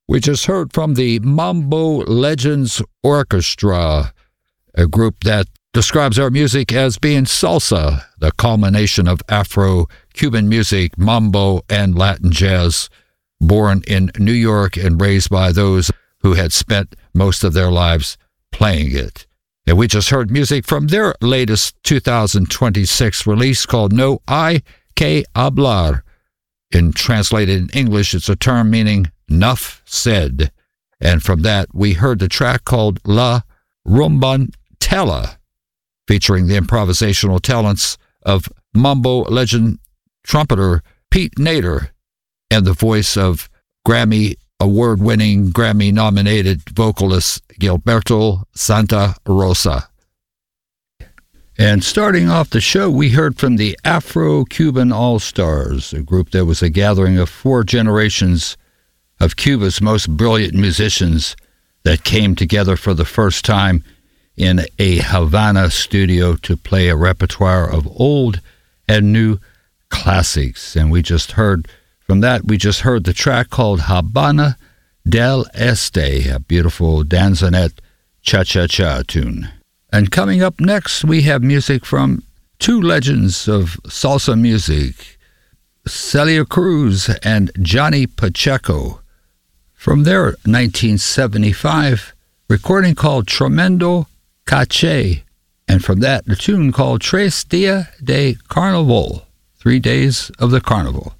We just heard from the Mambo Legends Orchestra, a group that describes our music as being salsa, the culmination of Afro-Cuban music, mambo, and Latin jazz, born in New York and raised by those who had spent most of their lives playing it. And we just heard music from their latest 2026 release called No Hay Que Hablar. Translated in English, it's a term meaning "nuff said." And from that, we heard the track called La Rumbantella, featuring the improvisational talents of Mambo legend trumpeter Pete Nader and the voice of Grammy award-winning, Grammy-nominated vocalist Gilberto Santa Rosa. And starting off the show, we heard from the Afro-Cuban All-Stars, a group that was a gathering of 4 generations of Cuba's most brilliant musicians that came together for the first time in a Havana studio to play a repertoire of old and new classics. And we just heard the track called Habana del Este, a beautiful danzonette cha-cha-cha tune. And coming up next, we have music from 2 legends of salsa music, Celia Cruz and Johnny Pacheco, from their 1975 recording called Tremendo Caché, and from that, the tune called Tres Días de Carnaval, 3 Days of the Carnival.